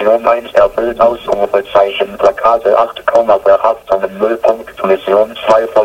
Mission 1 erfüllt, Ausrufezeichen, Plakate 8, Behauptungen 0. Mission 2 voll.